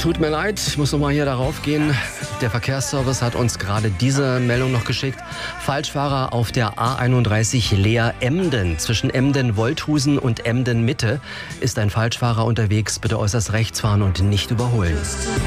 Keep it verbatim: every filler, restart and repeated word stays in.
tut mir leid, ich muss nochmal hier darauf gehen. Der Verkehrsservice hat uns gerade diese Meldung noch geschickt. Falschfahrer auf der A einunddreißig Leer-Emden. Zwischen Emden-Wolthusen und Emden-Mitte ist ein Falschfahrer unterwegs. Bitte äußerst rechts fahren und nicht überholen.